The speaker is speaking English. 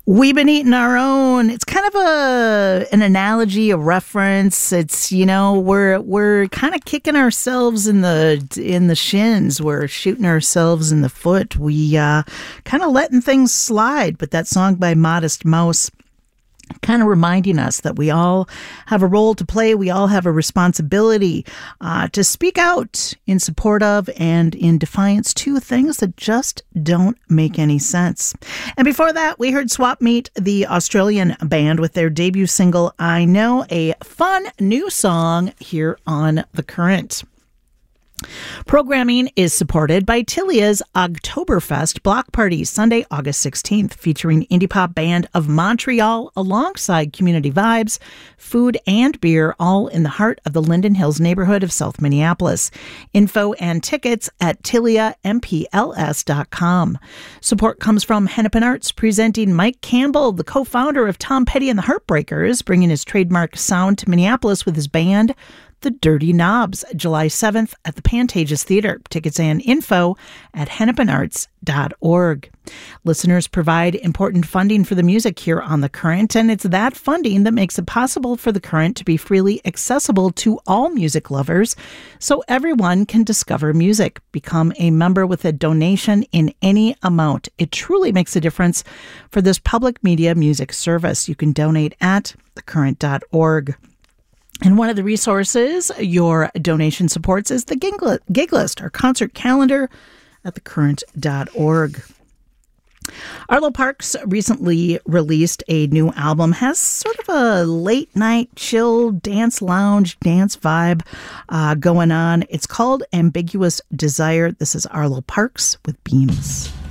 We've been eating our own. It's kind of an analogy, a reference. It's, we're kind of kicking ourselves in the shins. We're shooting ourselves in the foot. We kind of letting things slide. But that song by Modest Mouse kind of reminding us that we all have a role to play. We all have a responsibility to speak out in support of and in defiance to things that just don't make any sense. And before that, we heard Swap Meet, the Australian band, with their debut single, I Know, a fun new song here on The Current. Programming is supported by Tilia's Oktoberfest Block Party, Sunday, August 16th, featuring indie pop band of Montreal alongside Community Vibes, food and beer, all in the heart of the Linden Hills neighborhood of South Minneapolis. Info and tickets at tiliampls.com. Support comes from Hennepin Arts, presenting Mike Campbell, the co-founder of Tom Petty and the Heartbreakers, bringing his trademark sound to Minneapolis with his band, The Dirty Knobs, July 7th at the Pantages Theater. Tickets and info at hennepinarts.org. Listeners provide important funding for the music here on The Current, and it's that funding that makes it possible for The Current to be freely accessible to all music lovers so everyone can discover music. Become a member with a donation in any amount. It truly makes a difference for this public media music service. You can donate at thecurrent.org. And one of the resources your donation supports is the gig list, our concert calendar at thecurrent.org. Arlo Parks recently released a new album, has sort of a late night chill dance lounge, dance vibe going on. It's called Ambiguous Desire. This is Arlo Parks with Beams.